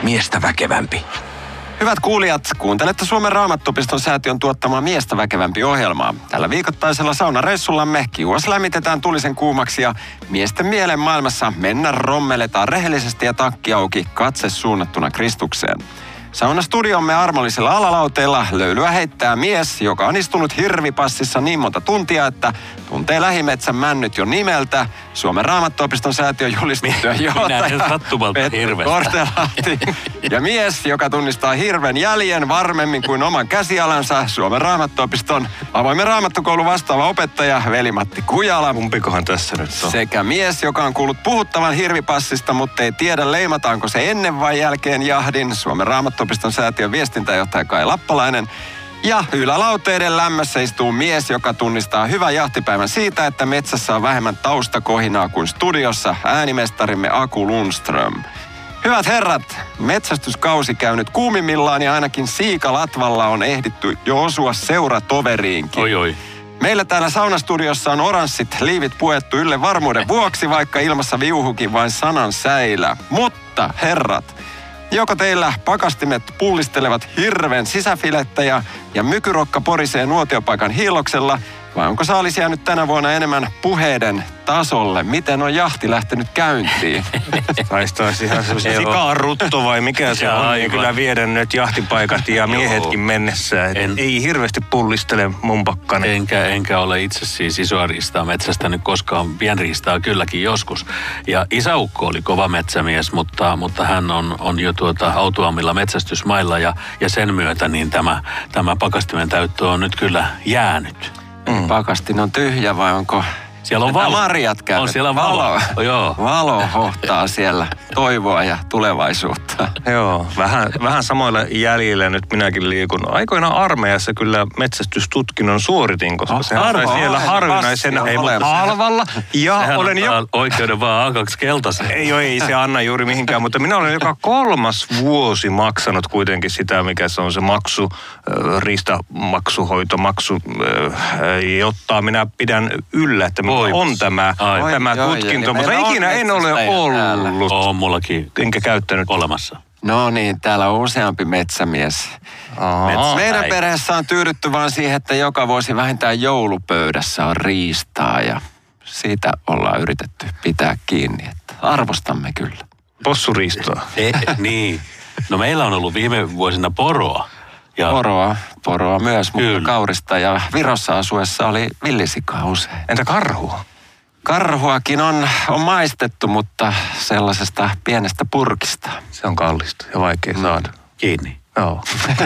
Miestä väkevämpi. Hyvät kuulijat, kuuntelette Suomen Raamattuopiston säätiön tuottamaa Miestä väkevämpi -ohjelmaa. Tällä viikoittaisella saunareissullamme kiuas lämmitetään tulisen kuumaksi ja miesten mielen maailmassa rommeletaan rehellisesti ja takki auki, katse suunnattuna Kristukseen. Saunastudiomme armollisella alalauteella löylyä heittää mies, joka on istunut hirvipassissa niin monta tuntia, että tuntee lähimetsän männyt jo nimeltä. Suomen Raamattuopiston säätiön julistettuja johtaja Petri Kortelahti. Ja mies, joka tunnistaa hirven jäljen varmemmin kuin oman käsialansa, Suomen Raamattuopiston avoimen raamattukoulun vastaava opettaja Veli-Matti Kujala. Kumpikohan tässä nyt on? Sekä mies, joka on kuullut puhuttavan hirvipassista, mutta ei tiedä leimataanko se ennen vai jälkeen jahdin, Suomen Raamattuopiston säätiön viestintäjohtaja Kai Lappalainen. Ja ylälauteiden lämmössä istuu mies, joka tunnistaa hyvän jahtipäivän siitä, että metsässä on vähemmän taustakohinaa kuin studiossa, äänimestarimme Aku Lundström. Hyvät herrat, metsästyskausi käynyt kuumimmillaan ja ainakin Siikalatvalla on ehditty jo osua seuratoveriinkin. Oi. Meillä täällä saunastudiossa on oranssit liivit puettu ylle varmuuden vuoksi, vaikka ilmassa viuhukin vain sanan säilä. Mutta herrat, joko teillä pakastimet pullistelevat hirven sisäfilettä ja mykyrokka porisee nuotiopaikan hiilloksella, vai onko saalis jäänyt tänä vuonna enemmän puheiden tasolle? Miten on jahti lähtenyt käyntiin? Taisi ihan semmoinen sikarutto vai mikä se on, niin kyllä viedä nyt jahtipaikat ja miehetkin mennessä. Ei hirveästi pullistele mun pakkani. Enkä ole itse siis isoa riistaa metsästänyt koskaan, pienriistaa kylläkin joskus. Ja isäukko oli kova metsämies, mutta hän on jo autuammilla metsästysmailla ja sen myötä niin tämä pakastimen täyttö on nyt kyllä jäänyt. Pakastin on tyhjä vai onko... Siellä on valo. Marjat käyvät. On siellä valo. Joo. Valo hohtaa siellä toivoa ja tulevaisuutta. Joo, vähän samoilla jäljillä nyt minäkin liikun. Aikoinaan armeijassa kyllä metsästystutkinnon suoritin, koska sehän sai siellä harvinaisen halvalla. Ja sehän olen oikeuden vaan A2 keltaisen. Ei se anna juuri mihinkään, mutta minä olen joka 3. vuosi maksanut kuitenkin sitä, mikä se on se maksu, riistamaksuhoitomaksu, jotta minä pidän yllä, että on tämä tutkinto, mutta ikinä en ole ollut. On mullakin. Enkä käyttänyt. Olemassa. No niin, täällä on useampi metsämies. Meidän perheessä on tyydytty vaan siihen, että joka vuosi vähintään joulupöydässä on riistaa ja siitä ollaan yritetty pitää kiinni, että arvostamme kyllä. Possuriistoa. Niin. No meillä on ollut viime vuosina poroa. Ja Poroa myös, mutta kyllä. Kaurista ja Virossa asuessa oli villisikaa usein. Entä karhua? Karhuakin on maistettu, mutta sellaisesta pienestä purkista. Se on kallista ja vaikea saada. Kiinni. Joo.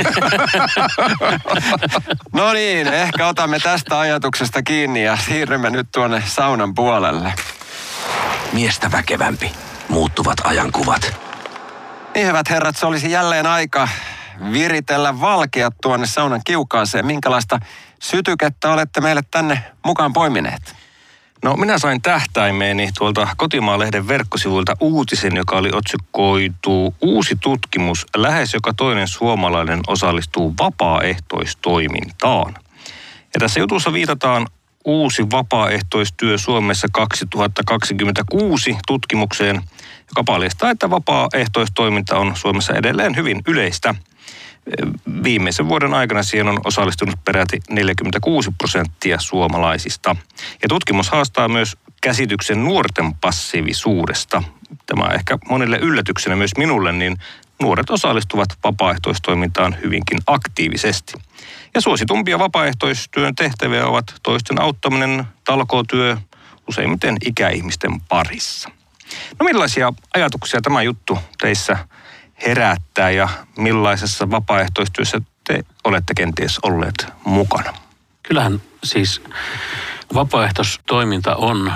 No niin, ehkä otamme tästä ajatuksesta kiinni ja siirrymme nyt tuonne saunan puolelle. Miestä väkevämpi. Muuttuvat ajankuvat. Niin hyvät herrat, se olisi jälleen aika viritellä valkeat tuonne saunan kiukaaseen. Minkälaista sytykettä olette meille tänne mukaan poimineet? No minä sain tähtäimeeni tuolta Kotimaa-lehden verkkosivuilta uutisen, joka oli otsikoitu "Uusi tutkimus. Lähes joka toinen suomalainen osallistuu vapaaehtoistoimintaan". Ja tässä jutussa viitataan Uusi vapaaehtoistyö Suomessa 2026 tutkimukseen, joka paljastaa, että vapaaehtoistoiminta on Suomessa edelleen hyvin yleistä. Viimeisen vuoden aikana siihen on osallistunut peräti 46% suomalaisista. Ja tutkimus haastaa myös käsityksen nuorten passiivisuudesta. Tämä on ehkä monille yllätyksenä myös minulle, niin nuoret osallistuvat vapaaehtoistoimintaan hyvinkin aktiivisesti. Ja suositumpia vapaaehtoistyön tehtäviä ovat toisten auttaminen, talkootyö, useimmiten ikäihmisten parissa. No millaisia ajatuksia tämä juttu teissä herättää ja millaisessa vapaaehtoistyössä te olette kenties olleet mukana? Kyllähän siis vapaaehtoistoiminta on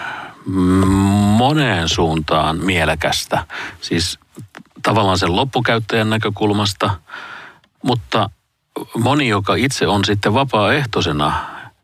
moneen suuntaan mielekästä. Siis tavallaan sen loppukäyttäjän näkökulmasta, mutta moni, joka itse on sitten vapaaehtoisena